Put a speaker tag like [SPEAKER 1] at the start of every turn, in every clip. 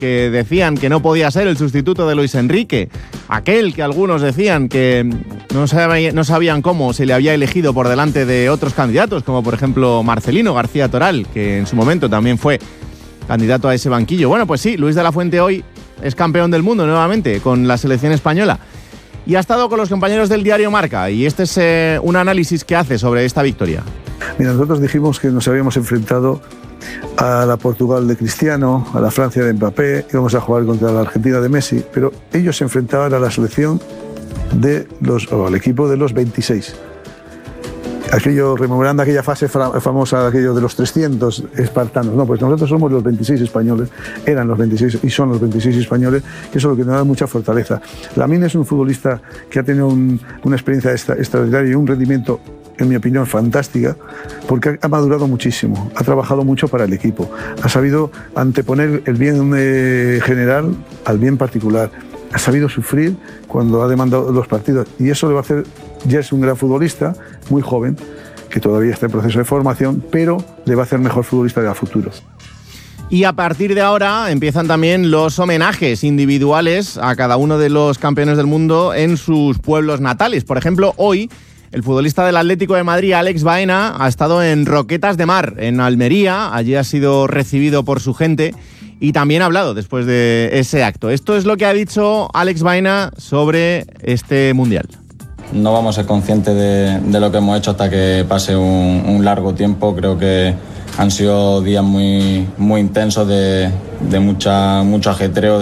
[SPEAKER 1] que decían que no podía ser el sustituto de Luis Enrique, aquel que algunos decían que no sabían cómo se le había elegido por delante de otros candidatos, como por ejemplo Marcelino García Toral, que en su momento también fue candidato a ese banquillo. Bueno, pues sí, Luis de la Fuente hoy es campeón del mundo nuevamente con la selección española y ha estado con los compañeros del diario Marca, y este es un análisis que hace sobre esta victoria.
[SPEAKER 2] Mira, nosotros dijimos que nos habíamos enfrentado a la Portugal de Cristiano, a la Francia de Mbappé, íbamos a jugar contra la Argentina de Messi, pero ellos se enfrentaban a la selección al equipo de los 26. Rememorando aquella fase famosa, aquello de los 300 espartanos. No, pues nosotros somos los 26 españoles, eran los 26 y son los 26 españoles, que eso es lo que nos da mucha fortaleza. Lamine es un futbolista que ha tenido una experiencia extraordinaria y un rendimiento, en mi opinión, fantástica, porque ha madurado muchísimo, ha trabajado mucho para el equipo, ha sabido anteponer el bien general al bien particular, ha sabido sufrir cuando ha demandado los partidos, y eso le va a hacer. Ya es un gran futbolista, muy joven, que todavía está en proceso de formación, pero le va a hacer mejor futbolista de futuro.
[SPEAKER 1] Y a partir de ahora empiezan también los homenajes individuales a cada uno de los campeones del mundo en sus pueblos natales. Por ejemplo, hoy el futbolista del Atlético de Madrid, Alex Baena, ha estado en Roquetas de Mar, en Almería. Allí ha sido recibido por su gente y también ha hablado después de ese acto. Esto es lo que ha dicho Alex Baena sobre este Mundial.
[SPEAKER 3] No vamos a ser conscientes de lo que hemos hecho hasta que pase un largo tiempo. Creo que han sido días muy, muy intensos de mucho ajetreo,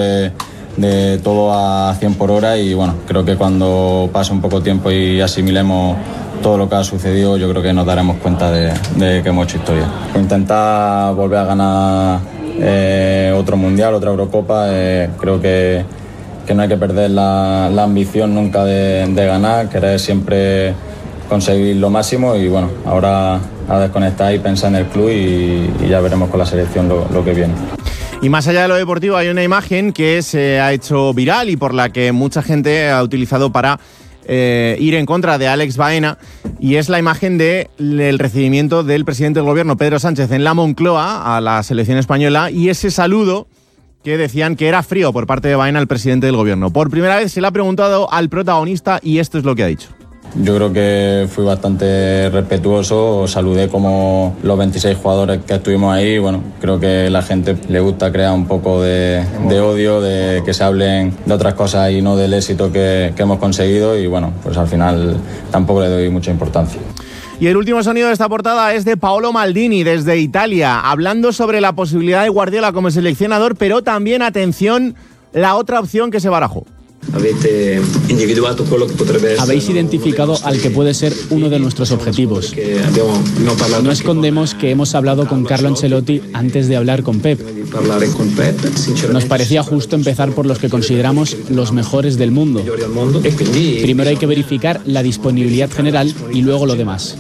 [SPEAKER 3] de todo a 100 por hora, y bueno, creo que cuando pase un poco tiempo y asimilemos todo lo que ha sucedido, yo creo que nos daremos cuenta de que hemos hecho historia. Intentar volver a ganar otro Mundial, otra Eurocopa, creo que no hay que perder la ambición nunca de ganar, querer siempre conseguir lo máximo, y bueno, ahora a desconectar y pensar en el club y ya veremos con la selección lo que viene.
[SPEAKER 1] Y más allá de lo deportivo, hay una imagen que se ha hecho viral y por la que mucha gente ha utilizado para ir en contra de Alex Baena, y es la imagen del recibimiento del presidente del gobierno, Pedro Sánchez, en la Moncloa a la selección española, y ese saludo que decían que era frío por parte de Baena al presidente del gobierno. Por primera vez se le ha preguntado al protagonista y esto es lo que ha dicho.
[SPEAKER 3] Yo creo que fui bastante respetuoso, saludé como los 26 jugadores que estuvimos ahí. Bueno, creo que a la gente le gusta crear un poco de odio, de que se hablen de otras cosas y no del éxito que hemos conseguido, y bueno, pues al final tampoco le doy mucha importancia.
[SPEAKER 1] Y el último sonido de esta portada es de Paolo Maldini, desde Italia, hablando sobre la posibilidad de Guardiola como seleccionador, pero también, atención, la otra opción que se barajó.
[SPEAKER 4] Habéis identificado al que puede ser uno de nuestros objetivos. No escondemos que hemos hablado con Carlo Ancelotti antes de hablar con Pep. Nos parecía justo empezar por los que consideramos los mejores del mundo. Primero hay que verificar la disponibilidad general y luego lo demás.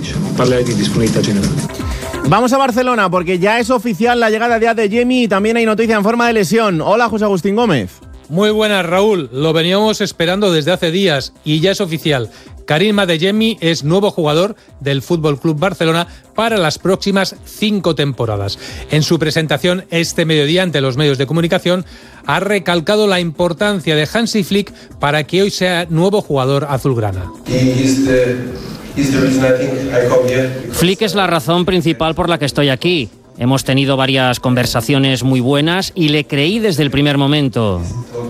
[SPEAKER 1] Vamos a Barcelona porque ya es oficial la llegada de Adeyemi y también hay noticia en forma de lesión. Hola, José Agustín Gómez.
[SPEAKER 5] Muy buenas, Raúl. Lo veníamos esperando desde hace días y ya es oficial. Karim Adeyemi es nuevo jugador del Fútbol Club Barcelona para las próximas 5 temporadas. En su presentación este mediodía ante los medios de comunicación ha recalcado la importancia de Hansi Flick para que hoy sea nuevo jugador azulgrana.
[SPEAKER 6] Flick es la razón principal por la que estoy aquí. Hemos tenido varias conversaciones muy buenas y le creí desde el primer momento.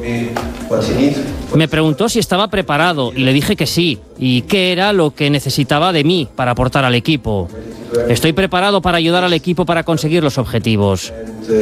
[SPEAKER 6] Me preguntó si estaba preparado y le dije que sí, y qué era lo que necesitaba de mí para aportar al equipo. Estoy preparado para ayudar al equipo para conseguir los objetivos.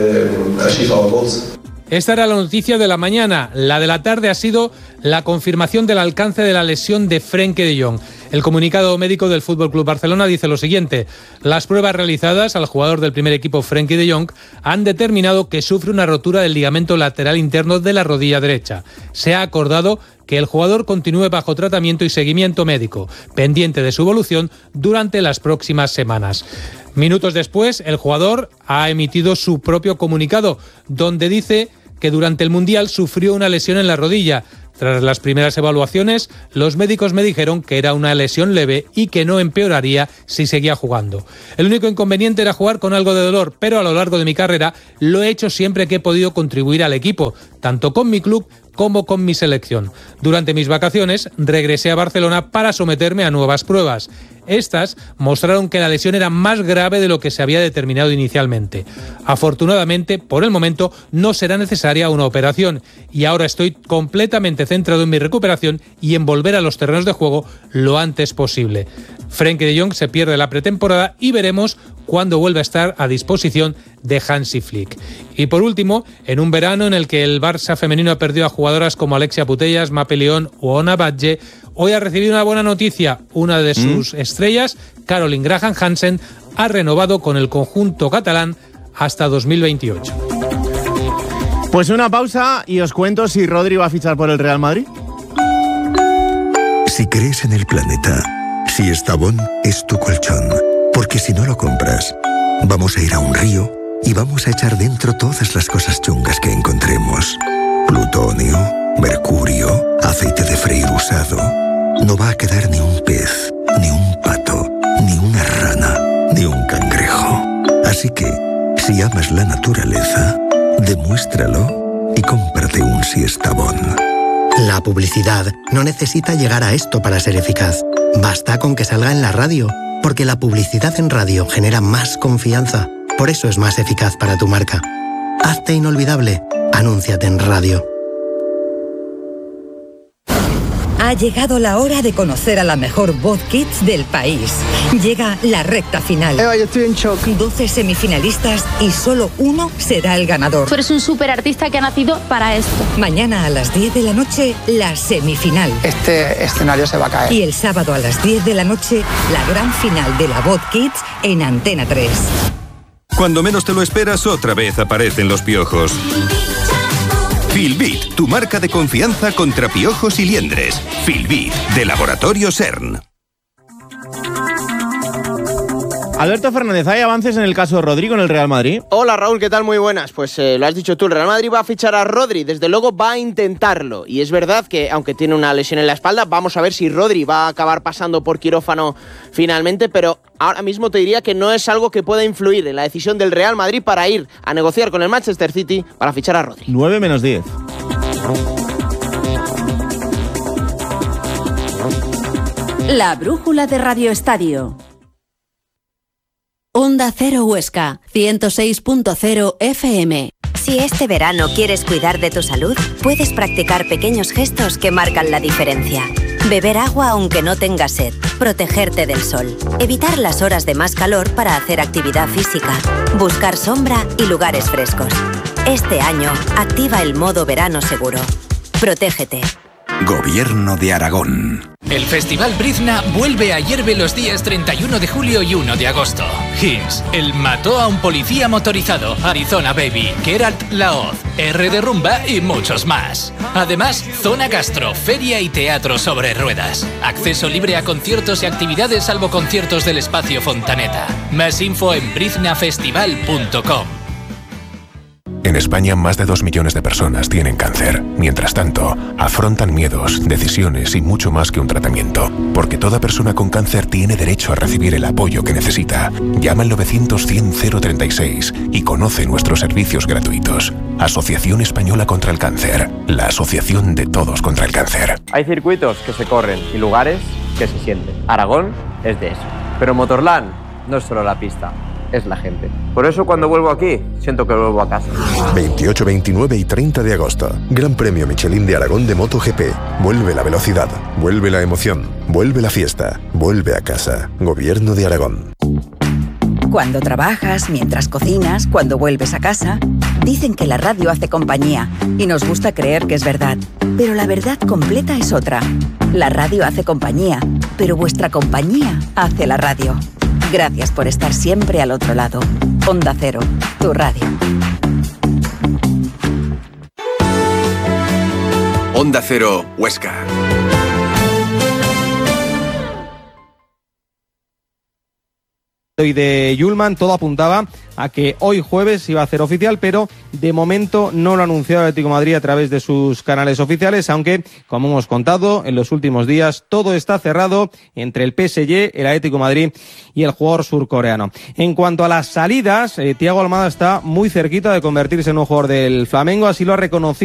[SPEAKER 5] Esta era la noticia de la mañana. La de la tarde ha sido la confirmación del alcance de la lesión de Frenkie de Jong. El comunicado médico del Fútbol Club Barcelona dice lo siguiente: las pruebas realizadas al jugador del primer equipo Frenkie de Jong han determinado que sufre una rotura del ligamento lateral interno de la rodilla derecha. Se ha acordado que el jugador continúe bajo tratamiento y seguimiento médico, pendiente de su evolución durante las próximas semanas. Minutos después, el jugador ha emitido su propio comunicado, donde dice que durante el Mundial sufrió una lesión en la rodilla. Tras las primeras evaluaciones, los médicos me dijeron que era una lesión leve y que no empeoraría si seguía jugando. El único inconveniente era jugar con algo de dolor, pero a lo largo de mi carrera lo he hecho siempre que he podido contribuir al equipo, tanto con mi club como con mi selección. Durante mis vacaciones regresé a Barcelona para someterme a nuevas pruebas. Estas mostraron que la lesión era más grave de lo que se había determinado inicialmente. Afortunadamente, por el momento, no será necesaria una operación y ahora estoy completamente centrado en mi recuperación y en volver a los terrenos de juego lo antes posible. Frenkie de Jong se pierde la pretemporada y veremos cuándo vuelve a estar a disposición de Hansi Flick. Y por último, en un verano en el que el Barça femenino ha perdido a jugadoras como Alexia Putellas, Mape León o Ona Batlle, hoy ha recibido una buena noticia. Una de sus estrellas, Caroline Graham Hansen, ha renovado con el conjunto catalán hasta 2028.
[SPEAKER 1] Pues una pausa y os cuento si Rodri va a fichar por el Real Madrid.
[SPEAKER 7] Si crees en el planeta, si Estavón es tu colchón, porque si no lo compras, vamos a ir a un río y vamos a echar dentro todas las cosas chungas que encontremos. Plutonio, mercurio, aceite de freír usado. No va a quedar ni un pez, ni un pato, ni una rana, ni un cangrejo. Así que, si amas la naturaleza, demuéstralo y cómprate un Siestabón.
[SPEAKER 8] La publicidad no necesita llegar a esto para ser eficaz. Basta con que salga en la radio, porque la publicidad en radio genera más confianza. Por eso es más eficaz para tu marca. Hazte inolvidable. Anúnciate en radio.
[SPEAKER 9] Ha llegado la hora de conocer a la mejor voz kids del país. Llega la recta final.
[SPEAKER 10] Eva, yo estoy en shock.
[SPEAKER 9] 12 semifinalistas y solo uno será el ganador.
[SPEAKER 11] Tú eres un superartista que ha nacido para esto.
[SPEAKER 9] Mañana a las 10 de la noche, la semifinal.
[SPEAKER 10] Este escenario se va a caer.
[SPEAKER 9] Y el sábado a las 10 de la noche, la gran final de la voz kids en Antena 3.
[SPEAKER 12] Cuando menos te lo esperas, otra vez aparecen los piojos. Filbit, tu marca de confianza contra piojos y liendres. Filbit, de Laboratorio CERN.
[SPEAKER 1] Alberto Fernández, ¿hay avances en el caso de Rodri en el Real Madrid?
[SPEAKER 13] Hola Raúl, ¿qué tal? Muy buenas. Pues lo has dicho tú, el Real Madrid va a fichar a Rodri, desde luego va a intentarlo. Y es verdad que, aunque tiene una lesión en la espalda, vamos a ver si Rodri va a acabar pasando por quirófano finalmente, pero ahora mismo te diría que no es algo que pueda influir en la decisión del Real Madrid para ir a negociar con el Manchester City para fichar a Rodri.
[SPEAKER 1] 9 menos 10.
[SPEAKER 14] La brújula de Radio Estadio. Onda Cero Huesca, 106.0 FM.
[SPEAKER 15] Si este verano quieres cuidar de tu salud, puedes practicar pequeños gestos que marcan la diferencia. Beber agua aunque no tengas sed, protegerte del sol, evitar las horas de más calor para hacer actividad física, buscar sombra y lugares frescos. Este año, activa el modo verano seguro. Protégete.
[SPEAKER 16] Gobierno de Aragón.
[SPEAKER 17] El Festival Brizna vuelve a Hierve los días 31 de julio y 1 de agosto. Hints, el mató a un policía motorizado, Arizona Baby, Geralt Laoz, R de Rumba y muchos más. Además, zona gastro, feria y teatro sobre ruedas. Acceso libre a conciertos y actividades salvo conciertos del espacio Fontaneta. Más info en briznafestival.com.
[SPEAKER 18] En España, más de 2 millones de personas tienen cáncer. Mientras tanto, afrontan miedos, decisiones y mucho más que un tratamiento. Porque toda persona con cáncer tiene derecho a recibir el apoyo que necesita. Llama al 900-100-036 y conoce nuestros servicios gratuitos. Asociación Española contra el Cáncer. La asociación de todos contra el cáncer.
[SPEAKER 19] Hay circuitos que se corren y lugares que se sienten. Aragón es de eso. Pero Motorland no es solo la pista. Es la gente. Por eso cuando vuelvo aquí, siento que vuelvo a casa.
[SPEAKER 20] 28, 29 y 30 de agosto. Gran Premio Michelin de Aragón de MotoGP. Vuelve la velocidad, vuelve la emoción, vuelve la fiesta, vuelve a casa. Gobierno de Aragón.
[SPEAKER 21] Cuando trabajas, mientras cocinas, cuando vuelves a casa, dicen que la radio hace compañía y nos gusta creer que es verdad. Pero la verdad completa es otra. La radio hace compañía, pero vuestra compañía hace la radio. Gracias por estar siempre al otro lado. Onda Cero, tu radio.
[SPEAKER 16] Onda Cero, Huesca.
[SPEAKER 2] y de Yulman, todo apuntaba a que hoy jueves iba a hacer oficial, pero de momento no lo ha anunciado el Atlético de Madrid a través de sus canales oficiales, aunque, como hemos contado, en los últimos días todo está cerrado entre el PSG, el Atlético de Madrid y el jugador surcoreano. En cuanto a las salidas, Thiago Almada está muy cerquita de convertirse en un jugador del Flamengo, así lo ha reconocido